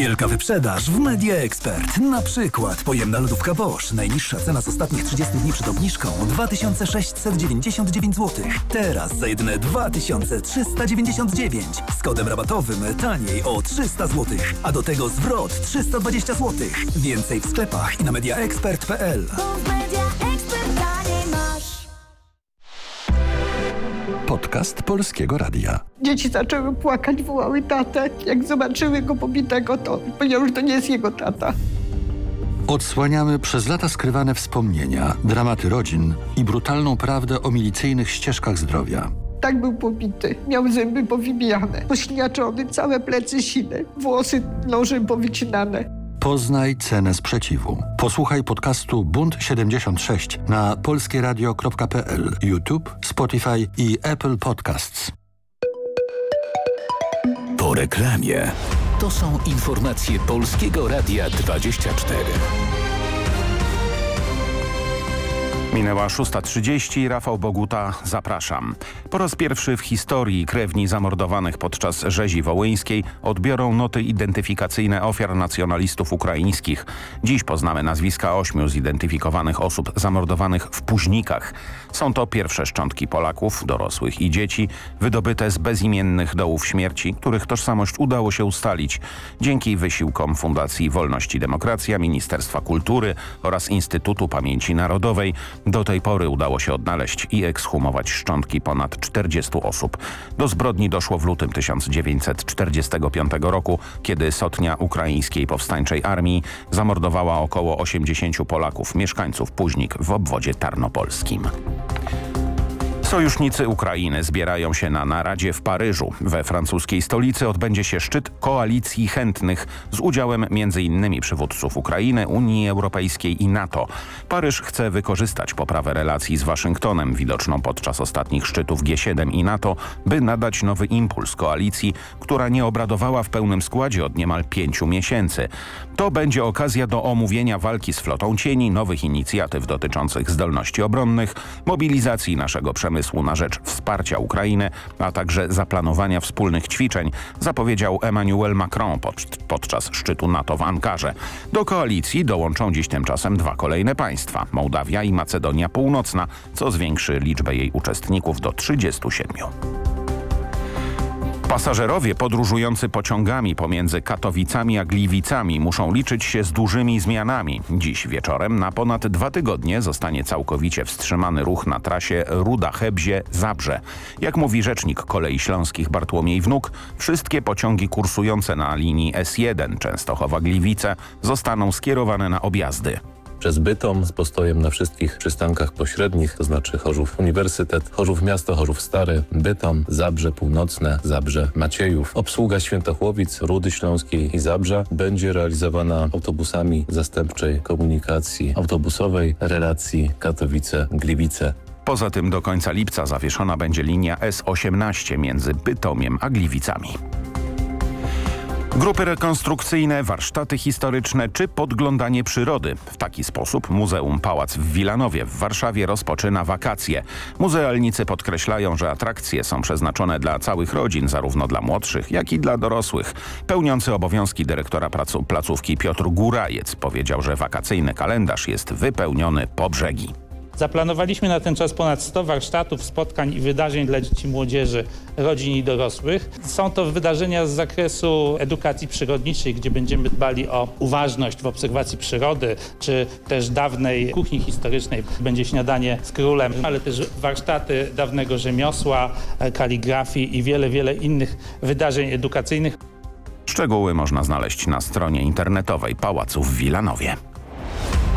Wielka wyprzedaż w Media Expert. Na przykład pojemna lodówka Bosch. Najniższa cena z ostatnich 30 dni przed obniżką 2699 zł. Teraz za jedyne 2399. Z kodem rabatowym taniej o 300 zł. A do tego zwrot 320 zł. Więcej w sklepach i na mediaexpert.pl. Podcast Polskiego Radia. Dzieci zaczęły płakać, wołały tatę. Jak zobaczyły go pobitego, to powiedziały, że to nie jest jego tata. Odsłaniamy przez lata skrywane wspomnienia, dramaty rodzin i brutalną prawdę o milicyjnych ścieżkach zdrowia. Tak był pobity. Miał zęby powybijane, pośniaczony, całe plecy sine, włosy nożem powycinane. Poznaj cenę sprzeciwu. Posłuchaj podcastu Bunt 76 na polskieradio.pl, YouTube, Spotify i Apple Podcasts. Po reklamie. To są informacje Polskiego Radia 24. Minęła 6:30, Rafał Boguta, zapraszam. Po raz pierwszy w historii krewni zamordowanych podczas rzezi wołyńskiej odbiorą noty identyfikacyjne ofiar nacjonalistów ukraińskich. Dziś poznamy nazwiska 8 zidentyfikowanych osób zamordowanych w Puźnikach. Są to pierwsze szczątki Polaków, dorosłych i dzieci, wydobyte z bezimiennych dołów śmierci, których tożsamość udało się ustalić dzięki wysiłkom Fundacji Wolność i Demokracja, Ministerstwa Kultury oraz Instytutu Pamięci Narodowej. Do tej pory udało się odnaleźć i ekshumować szczątki ponad 40 osób. Do zbrodni doszło w lutym 1945 roku, kiedy sotnia ukraińskiej powstańczej armii zamordowała około 80 Polaków, mieszkańców Puźnik w obwodzie tarnopolskim. Sojusznicy Ukrainy zbierają się na naradzie w Paryżu. We francuskiej stolicy odbędzie się szczyt koalicji chętnych z udziałem m.in. przywódców Ukrainy, Unii Europejskiej i NATO. Paryż chce wykorzystać poprawę relacji z Waszyngtonem, widoczną podczas ostatnich szczytów G7 i NATO, by nadać nowy impuls koalicji, która nie obradowała w pełnym składzie od niemal 5 miesięcy. To będzie okazja do omówienia walki z flotą cieni, nowych inicjatyw dotyczących zdolności obronnych, mobilizacji naszego przemysłu na rzecz wsparcia Ukrainy, a także zaplanowania wspólnych ćwiczeń, zapowiedział Emmanuel Macron podczas szczytu NATO w Ankarze. Do koalicji dołączą dziś tymczasem 2 kolejne państwa, Mołdawia i Macedonia Północna, co zwiększy liczbę jej uczestników do 37. Pasażerowie podróżujący pociągami pomiędzy Katowicami a Gliwicami muszą liczyć się z dużymi zmianami. Dziś wieczorem na ponad 2 tygodnie zostanie całkowicie wstrzymany ruch na trasie Ruda-Chebzie-Zabrze. Jak mówi rzecznik Kolei Śląskich Bartłomiej Wnuk, wszystkie pociągi kursujące na linii S1 Częstochowa-Gliwice zostaną skierowane na objazdy. Przez Bytom z postojem na wszystkich przystankach pośrednich, to znaczy Chorzów Uniwersytet, Chorzów Miasto, Chorzów Stary, Bytom, Zabrze Północne, Zabrze Maciejów. Obsługa Świętochłowic, Rudy Śląskiej i Zabrza będzie realizowana autobusami zastępczej komunikacji autobusowej relacji Katowice-Gliwice. Poza tym do końca lipca zawieszona będzie linia S18 między Bytomiem a Gliwicami. Grupy rekonstrukcyjne, warsztaty historyczne czy podglądanie przyrody. W taki sposób Muzeum Pałac w Wilanowie w Warszawie rozpoczyna wakacje. Muzealnicy podkreślają, że atrakcje są przeznaczone dla całych rodzin, zarówno dla młodszych, jak i dla dorosłych. Pełniący obowiązki dyrektora placówki Piotr Górajec powiedział, że wakacyjny kalendarz jest wypełniony po brzegi. Zaplanowaliśmy na ten czas ponad 100 warsztatów, spotkań i wydarzeń dla dzieci, młodzieży, rodzin i dorosłych. Są to wydarzenia z zakresu edukacji przyrodniczej, gdzie będziemy dbali o uważność w obserwacji przyrody, czy też dawnej kuchni historycznej. Będzie śniadanie z królem, ale też warsztaty dawnego rzemiosła, kaligrafii i wiele innych wydarzeń edukacyjnych. Szczegóły można znaleźć na stronie internetowej Pałacu w Wilanowie.